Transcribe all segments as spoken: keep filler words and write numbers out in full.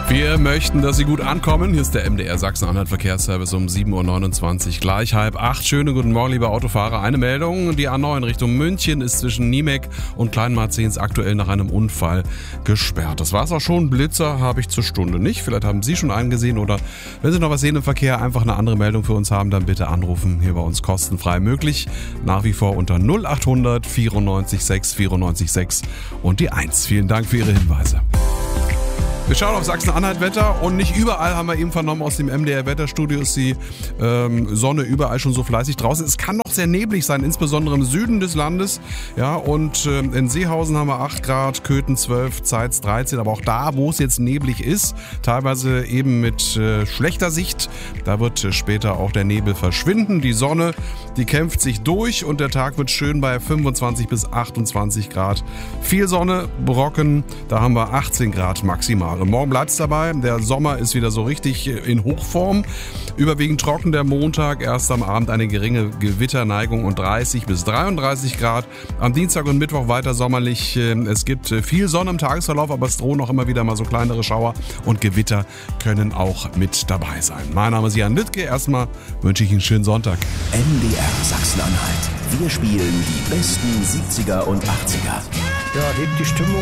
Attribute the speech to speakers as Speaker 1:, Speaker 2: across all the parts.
Speaker 1: Wir möchten, dass Sie gut ankommen. Hier ist der M D R Sachsen-Anhalt Verkehrsservice um sieben Uhr neunundzwanzig, gleich halb acht. Schönen guten Morgen, liebe Autofahrer. Eine Meldung, die A neun Richtung München ist zwischen Niemek und Kleinmarzens aktuell nach einem Unfall gesperrt. Das war's auch schon. Blitzer habe ich zur Stunde nicht. Vielleicht haben Sie schon einen gesehen oder wenn Sie noch was sehen im Verkehr, einfach eine andere Meldung für uns haben, dann bitte anrufen. Hier bei uns kostenfrei möglich. Nach wie vor unter null achthundert vierundneunzig sechs vierundneunzig sechs und die eins. Vielen Dank für Ihre Hinweise. Wir schauen auf Sachsen-Anhalt-Wetter und nicht überall, haben wir eben vernommen, aus dem M D R-Wetterstudio ist die ähm, Sonne überall schon so fleißig draußen. Es kann noch sehr neblig sein, insbesondere im Süden des Landes. Ja, und äh, in Seehausen haben wir acht Grad, Köthen zwölf, Zeitz dreizehn. Aber auch da, wo es jetzt neblig ist, teilweise eben mit äh, schlechter Sicht, da wird äh, später auch der Nebel verschwinden. Die Sonne, die kämpft sich durch und der Tag wird schön bei fünfundzwanzig bis achtundzwanzig Grad. Viel Sonne, Brocken, da haben wir achtzehn Grad maximal. Und morgen bleibt es dabei. Der Sommer ist wieder so richtig in Hochform. Überwiegend trocken der Montag. Erst am Abend eine geringe Gewitterneigung und dreißig bis dreiunddreißig Grad. Am Dienstag und Mittwoch weiter sommerlich. Es gibt viel Sonne im Tagesverlauf, aber es drohen auch immer wieder mal so kleinere Schauer und Gewitter können auch mit dabei sein. Mein Name ist Jan Lüttke. Erstmal wünsche ich Ihnen einen schönen Sonntag.
Speaker 2: M D R Sachsen-Anhalt. Wir spielen die besten siebziger und achtziger.
Speaker 3: Ja, hebt die Stimmung.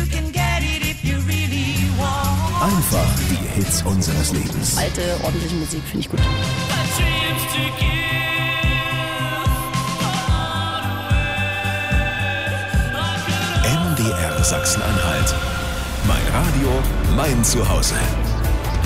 Speaker 2: Einfach die Hits unseres Lebens.
Speaker 4: Alte, ordentliche Musik finde ich gut.
Speaker 2: M D R Sachsen-Anhalt. Mein Radio, mein Zuhause.